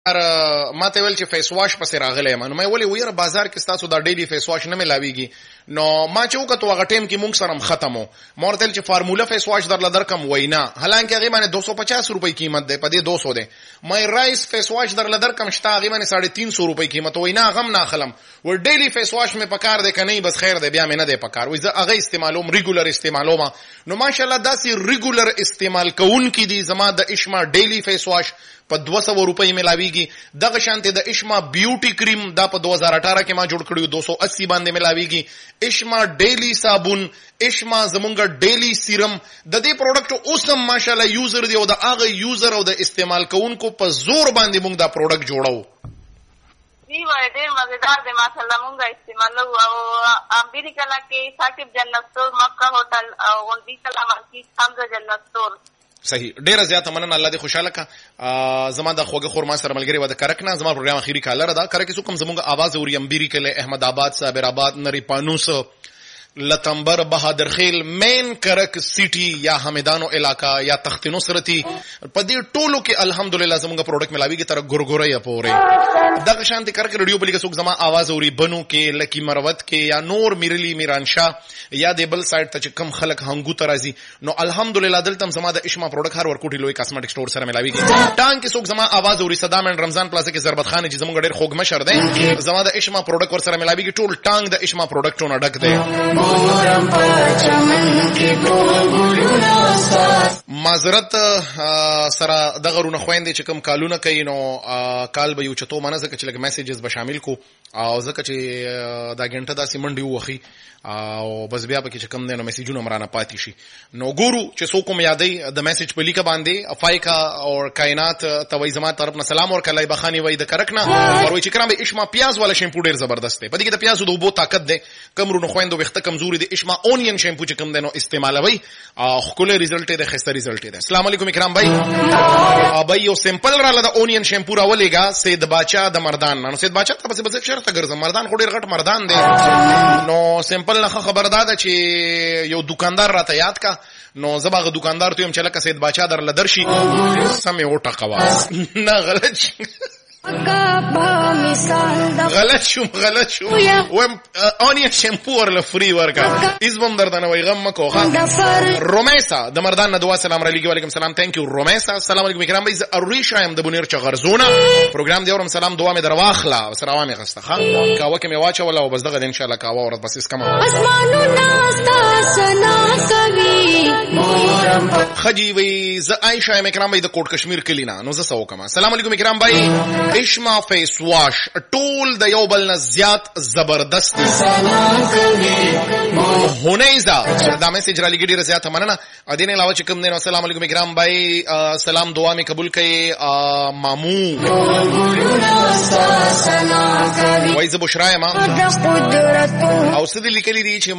ما ته ویل چې فیس واش پسې راغلی یم. نو ما ویلې ویره بازار کې ستاسو دا ډیلی فیس واش نه ملاویږي. نو ما چې وکړو هغه ټایم کې مونږ سره ختم وو. ما ورته ویل چې فارموله فیس واش درله درکم وینا، حالانکه هغې باندې 250 روپۍ قیمت دی، په دې 200 دی. ما رایس فیس واش درله درکم شته، هغې باندې 350 روپۍ قیمت وینا، هغه هم نه اخلم. ور ډیلی فیس واش مې پکار دی که نه بس خیر دی، بیا مې نه دی پکار. وایي زه هغه استعمالوم، ریګولر استعمالوم. نو ماشاءالله داسې ریګولر استعمال کوونکي دي. زما د اشما ډیلی فیس واش په 200 روپۍ ملاویږي. دغه شانته د اشما بیوټي کریم دا په 2018 کې ما جوړ کړیو 280 باندې ملاویږي. اشما ډیلی صابون، اشما زمونږ ډیلی سیرم، د دې پروډکټ اوس هم ماشاءالله یوزر دی او د هغه یوزر او د استعمال کوونکو په زور باندې مونږ دا پروډکټ جوړو. جی وای ډیر مزیدار دی ماشاءالله. مونږه استعمالو او امریکا کې ثاقب جنت ستور، مکه هوټل او غونډي کلا مارکیټ حمزه جنت ستور. صحیح، ډیره زیاته مننه، الله دې خوشاله کا. زما د خوږه خور ما سره ملګری و د کرک نه. زما پروګرام اخیری کالر ده. کرک څوک هم زموږ आवाज اوري، امبيري کله، احمد آباد، صابر آباد، نری پانوس، لتمبر، بہادر خیل، مین کرک سٹی یا حمیدانو علاقہ یا تخت نصرتی، په دې ټولو کې الحمدلله زموږ پروډکټ ملاویږي تر ګورګورې پورې. دغه شانتي کرک رادیو په لګه څوک زما आवाज اوري بنو کې، لکی مروت کې یا نور میرلی میرانشاه یا د بل سایت ته چې کم خلک هنګو ته راځي. نو الحمدلله دلته زما د اشما پروډکټ هر ورکوټي لوی کاسمیټک سٹور سره ملاویږي. ټانګ کې څوک زما आवाज اوري، صدام اند رمضان پلازا کې ضربت خان چې زموږ ډېر خوږ مشر دی، زما د اشما پروډکټ ور سره ملاویږي. ټول ټانګ د اشما پروډکټونو ډک دی. معذرت سره د غرونه خويندې چې کوم کالونه کوي نو کال به یو چتو منه ځکه چې لګ میسیجز به شامل کو او ځکه چې دا غنټه داسې منډي وخی او بس بیا پکې چې کوم نه میسیجونه مرانه پاتې شي. نو ګورو چې څوک مې یادې د میسیج په لیکه باندې افایکا او کائنات توي زما طرف نه سلام ور کلای بخانی وای د کرکنه او وای چې کرام به اشما پیاز والا شیمپو ډیر زبردست دی. په دې کې د پیازو د وبو طاقت دی، کمرونو خويندو وخت کمزوري دی. اشما اونین شیمپو چې کوم دنو استعمالوي خپل ریزلټ دی، خسته ریزلټ دی. السلام علیکم اکرام بھائی. ابي یو سیمپل را لدا اونین شیمپو را ولېګا سید باچا د مردان. نو سید باچا ته بس شرط ګرځم، مردان خو ډیر غټ مردان دی. نو سیمپل نه خبر داده چې یو دکاندار راته یاد کا. نو زباغه دکاندار ته يم چې لکه سید باچا در لدرشي سمې وټه قواس نه غلط غلط شو ویم اونین شیمپو ورله فری ورکا ایزبم دردنه وی غم مکو. رومیسا د مردان نه دعا سلام علیکم. وعلیکم سلام. ثانک یو رومیسا. السلام علیکم اکرام بھائی. اریش ایم د بنیر چغرزونه پروګرام دی اورم سلام دعا می در واخلا سلام می غسته خان کاوه کې می واچو ولا وبس دغه ان شاء الله کاوه ورځ بس اسکما اسمانو ناستا سنا کوي خجی وی ز عائشہ اکرام بھائی د کوټ کشمیر کلینا. نو ز سو کما. السلام علیکم اکرام بھائی. اشما فیس واش ټول د یو بل نه زیات زبردست هونیزا دا میسج را لګی ډیره زیاته مننه. ادین علاوه چې کوم دی. السلام علیکم اکرام بھائی. سلام دعا می قبول کړي. مامو وایز بشرا ما او سدی لیکلی دی چې